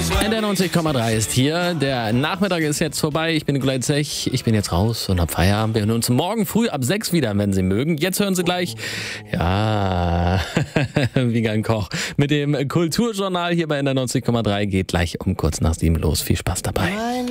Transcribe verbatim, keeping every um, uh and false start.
N D R neunzig Komma drei ist hier. Der Nachmittag ist jetzt vorbei. Ich bin Nikolai Zech. Ich bin jetzt raus und hab Feierabend. Wir hören uns morgen früh ab sechs wieder, wenn Sie mögen. Jetzt hören Sie gleich, ja, Wiegald Koch mit dem Kulturjournal hier bei N D R neunzig Komma drei. Geht gleich um kurz nach sieben los. Viel Spaß dabei.